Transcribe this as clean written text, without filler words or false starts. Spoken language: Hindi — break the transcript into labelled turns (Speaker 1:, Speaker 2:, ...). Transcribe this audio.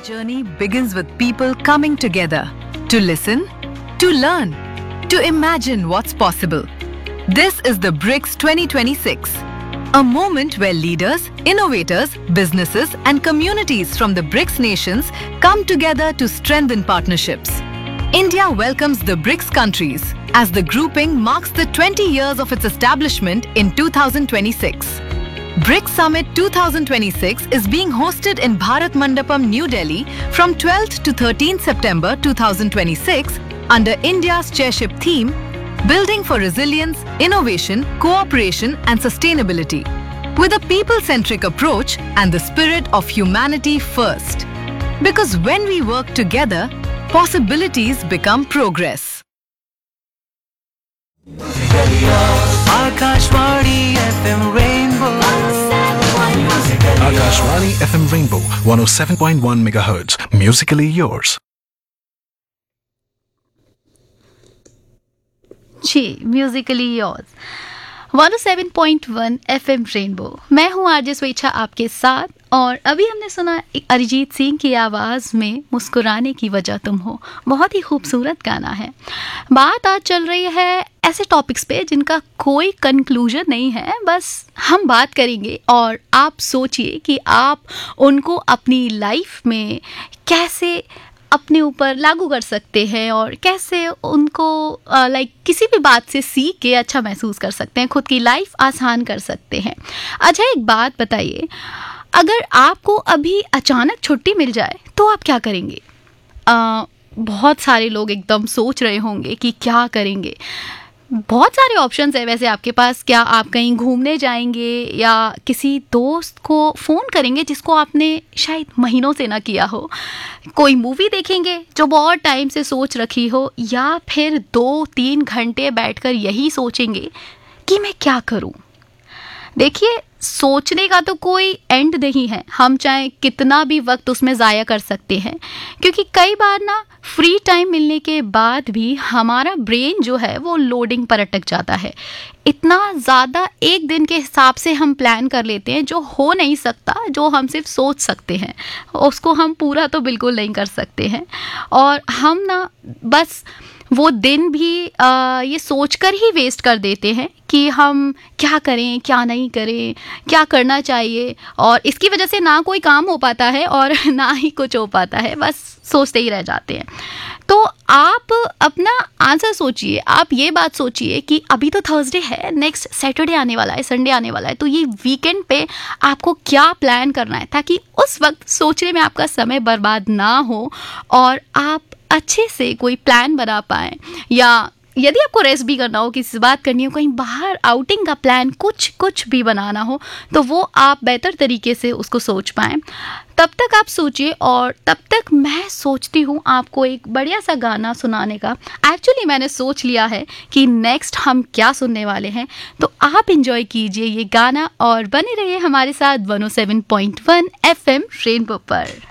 Speaker 1: journey begins with people coming together to listen, to learn, to imagine what's possible. This is the BRICS 2026, a moment where leaders, innovators, businesses, and communities from the BRICS nations come together to strengthen partnerships. India welcomes the BRICS countries as the grouping marks the 20 years of its establishment in 2026. BRICS Summit 2026 is being hosted in Bharat Mandapam, New Delhi from 12th to 13th September 2026 under India's chairship theme, Building for Resilience, Innovation, Cooperation and Sustainability, with a people-centric approach and the spirit of humanity first. Because when we work together, possibilities become progress.
Speaker 2: Akashvani FM Rainbow.
Speaker 3: Akashvani FM Rainbow 107.1 MHz. Musically yours.
Speaker 4: Ji Musically yours 107.1 FM rainbow. मैं हूँ आरजे स्वेच्छा आपके साथ, और अभी हमने सुना अरिजीत सिंह की आवाज़ में मुस्कुराने की वजह तुम हो। बहुत ही खूबसूरत गाना है। बात आज चल रही है ऐसे टॉपिक्स पे जिनका कोई कंक्लूजन नहीं है, बस हम बात करेंगे और आप सोचिए कि आप उनको अपनी लाइफ में कैसे अपने ऊपर लागू कर सकते हैं और कैसे उनको किसी भी बात से सीख के अच्छा महसूस कर सकते हैं, खुद की लाइफ आसान कर सकते हैं। अच्छा, एक बात बताइए, अगर आपको अभी अचानक छुट्टी मिल जाए तो आप क्या करेंगे? बहुत सारे लोग एकदम सोच रहे होंगे कि क्या करेंगे। बहुत सारे ऑप्शंस है वैसे आपके पास। क्या आप कहीं घूमने जाएंगे या किसी दोस्त को फ़ोन करेंगे जिसको आपने शायद महीनों से ना किया हो, कोई मूवी देखेंगे जो बहुत टाइम से सोच रखी हो, या फिर 2-3 घंटे बैठकर यही सोचेंगे कि मैं क्या करूं। देखिए, सोचने का तो कोई एंड नहीं है, हम चाहे कितना भी वक्त उसमें ज़ाया कर सकते हैं, क्योंकि कई बार ना फ्री टाइम मिलने के बाद भी हमारा ब्रेन जो है वो लोडिंग पर अटक जाता है। इतना ज़्यादा एक दिन के हिसाब से हम प्लान कर लेते हैं जो हो नहीं सकता, जो हम सिर्फ सोच सकते हैं, उसको हम पूरा तो बिल्कुल नहीं कर सकते हैं। और हम ना बस वो दिन भी ये सोचकर ही वेस्ट कर देते हैं कि हम क्या करें, क्या नहीं करें, क्या करना चाहिए, और इसकी वजह से ना कोई काम हो पाता है और ना ही कुछ हो पाता है, बस सोचते ही रह जाते हैं। तो आप अपना आंसर सोचिए, आप ये बात सोचिए कि अभी तो थर्सडे है, नेक्स्ट सैटरडे आने वाला है, संडे आने वाला है, तो ये वीकेंड पे आपको क्या प्लान करना है ताकि उस वक्त सोचने में आपका समय बर्बाद ना हो और आप अच्छे से कोई प्लान बना पाएँ। या यदि आपको रेस्ट भी करना हो, किसी से बात करनी हो, कहीं बाहर आउटिंग का प्लान कुछ भी बनाना हो, तो वो आप बेहतर तरीके से उसको सोच पाएँ। तब तक आप सोचिए, और तब तक मैं सोचती हूँ आपको एक बढ़िया सा गाना सुनाने का। एक्चुअली मैंने सोच लिया है कि नेक्स्ट हम क्या सुनने वाले हैं, तो आप एंजॉय कीजिए ये गाना और बने रहिए हमारे साथ 107.1 FM रेनबो पर।